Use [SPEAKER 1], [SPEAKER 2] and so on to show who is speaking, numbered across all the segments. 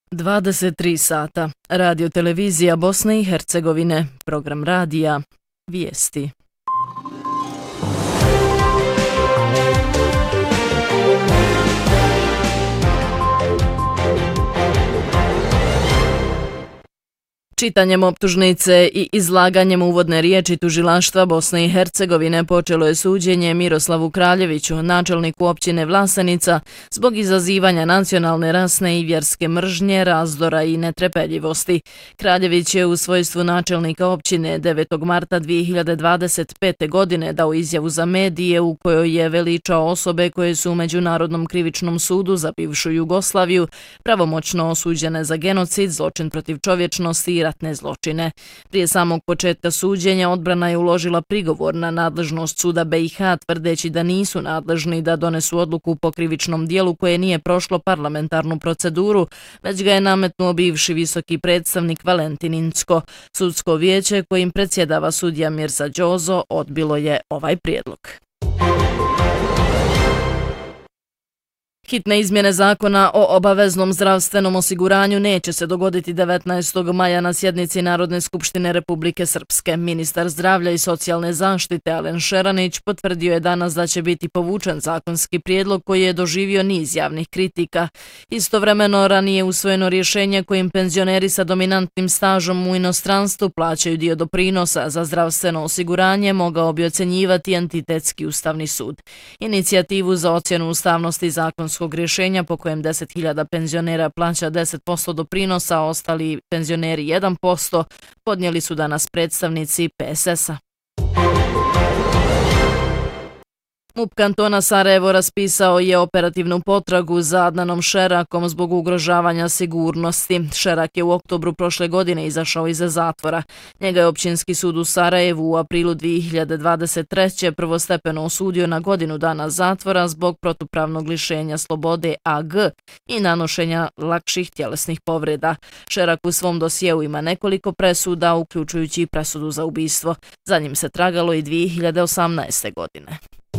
[SPEAKER 1] 23 sata. Radio televizija Bosne i Hercegovine. Program radija. Vijesti. Čitanjem optužnice i izlaganjem uvodne riječi tužilaštva Bosne i Hercegovine počelo je suđenje Miroslavu Kraljeviću, načelniku općine Vlasenica, zbog izazivanja nacionalne, rasne i vjerske mržnje, razdora i netrpeljivosti. Kraljević je u svojstvu načelnika općine 9. marta 2025. godine dao izjavu za medije u kojoj je veličao osobe koje su u Međunarodnom krivičnom sudu za bivšu Jugoslaviju pravomoćno osuđene za genocid, zločin protiv čovječnosti i ratne zločine. Prije samog početka suđenja odbrana je uložila prigovor na nadležnost suda BiH, tvrdeći da nisu nadležni da donesu odluku po krivičnom dijelu koje nije prošlo parlamentarnu proceduru, već ga je nametnuo bivši visoki predstavnik Valentin Incko. Sudsko vijeće kojim predsjedava sudija Mirza Đozo odbilo je ovaj prijedlog. Hitne izmjene zakona o obaveznom zdravstvenom osiguranju neće se dogoditi 19. maja na sjednici Narodne skupštine Republike Srpske. Ministar zdravlja i socijalne zaštite Alen Šeranić potvrdio je danas da će biti povučen zakonski prijedlog koji je doživio niz javnih kritika. Istovremeno ranije usvojeno rješenje kojim penzioneri sa dominantnim stažom u inostranstvu plaćaju dio doprinosa za zdravstveno osiguranje mogao bi ocjenjivati entitetski ustavni sud. Inicijativu za ocjenu ustavnosti zakonskog rješenja po kojem 10.000 penzionera plaća 10% doprinosa, a ostali penzioneri 1%, podnijeli su danas predstavnici PSS-a. MUP kantona Sarajevo raspisao je operativnu potragu za Adnanom Šerakom zbog ugrožavanja sigurnosti. Šerak je u oktobru prošle godine izašao iz zatvora. Njega je Općinski sud u Sarajevu u aprilu 2023. prvostepeno osudio na godinu dana zatvora zbog protupravnog lišenja slobode AG i nanošenja lakših tjelesnih povreda. Šerak u svom dosjeu ima nekoliko presuda, uključujući i presudu za ubistvo. Za njim se tragalo i 2018. godine.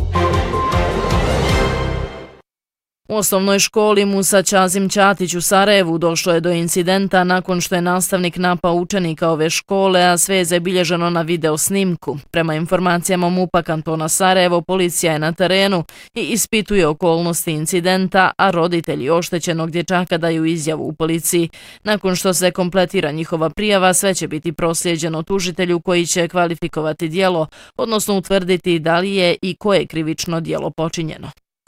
[SPEAKER 1] U osnovnoj školi Musa Ćazim Ćatić u Sarajevu došlo je do incidenta nakon što je nastavnik napao učenika ove škole, a sve je zabilježeno na video snimku. Prema informacijama MUP-a kantona Sarajevo, policija je na terenu i ispituje okolnosti incidenta, a roditelji oštećenog dječaka daju izjavu u policiji. Nakon što se kompletira njihova prijava, sve će biti proslijeđeno tužitelju koji će kvalifikovati djelo, odnosno utvrditi da li je i koje krivično djelo počinjeno.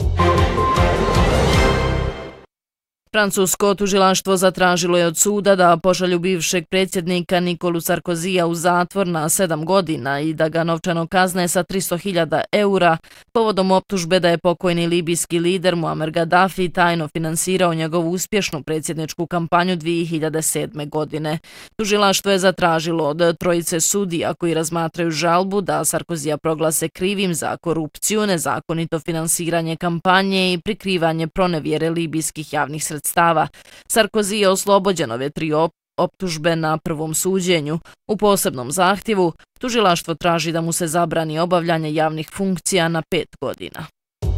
[SPEAKER 1] Francusko tužilaštvo zatražilo je od suda da pošalju bivšeg predsjednika Nikolu Sarkozija u zatvor na 7 godina i da ga novčano kazne sa 300.000 eura povodom optužbe da je pokojni libijski lider Muammar Gaddafi tajno finansirao njegovu uspješnu predsjedničku kampanju 2007. godine. Tužilaštvo je zatražilo od trojice sudija koji razmatraju žalbu da Sarkozija proglase krivim za korupciju, nezakonito finansiranje kampanje i prikrivanje pronevjere libijskih javnih sredstava. Sarkozy je oslobođen ove 3 optužbe na prvom suđenju. U posebnom zahtjevu tužilaštvo traži da mu se zabrani obavljanje javnih funkcija na 5 godina.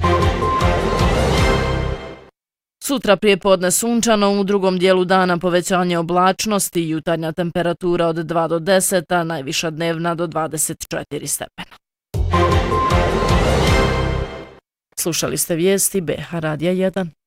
[SPEAKER 1] Sutra prijepodne sunčano, u drugom dijelu dana povećanje oblačnosti i jutarnja temperatura od 2 do 10, a najviša dnevna do 24 stepena. Slušali ste vijesti BH Radija 1.